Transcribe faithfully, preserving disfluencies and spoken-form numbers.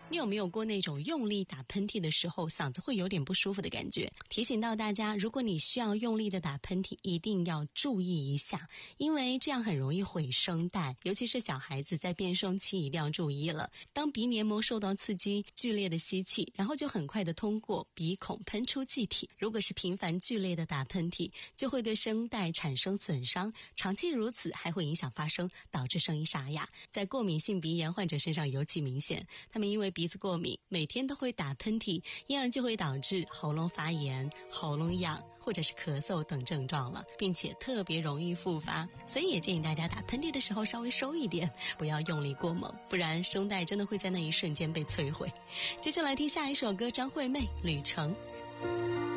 你有没有过那种用力打喷嚏的时候嗓子会有点不舒服的感觉？提醒到大家，如果你需要用力的打喷嚏，一定要注意一下，因为这样很容易毁声带，尤其是小孩子在变声期一定要注意了。当鼻黏膜受到刺激，剧烈的吸气，然后就很快的通过鼻孔喷出气体。如果是频繁剧烈的打喷嚏，就会对声带产生损伤，长期如此还会影响发声，导致声音沙哑。在过敏性鼻炎患者身上尤其明显，他们因为鼻子过敏，每天都会打喷嚏，因而就会导致喉咙发炎、喉咙痒或者是咳嗽等症状了，并且特别容易复发。所以也建议大家打喷嚏的时候稍微收一点，不要用力过猛，不然声带真的会在那一瞬间被摧毁。接着来听下一首歌，张惠妹《旅程》。